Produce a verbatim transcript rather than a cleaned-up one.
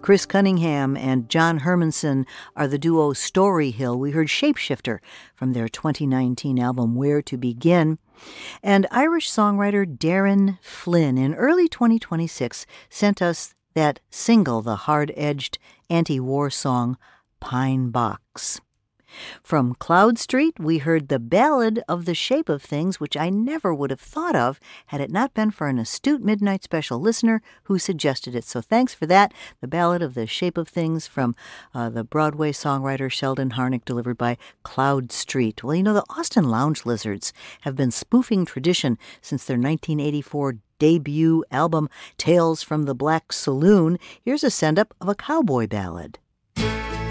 Chris Cunningham and John Hermanson are the duo Story Hill. We heard Shapeshifter from their twenty nineteen album Where to Begin. And Irish songwriter Darren Flynn in early twenty twenty-six sent us that single, the hard-edged anti-war song Pine Box. From Cloud Street, we heard The Ballad of the Shape of Things, which I never would have thought of had it not been for an astute Midnight Special listener who suggested it. So thanks for that. The Ballad of the Shape of Things from uh, the Broadway songwriter Sheldon Harnick, delivered by Cloud Street. Well, you know, the Austin Lounge Lizards have been spoofing tradition since their nineteen eighty-four debut album, Tales from the Black Saloon. Here's a send-up of a cowboy ballad.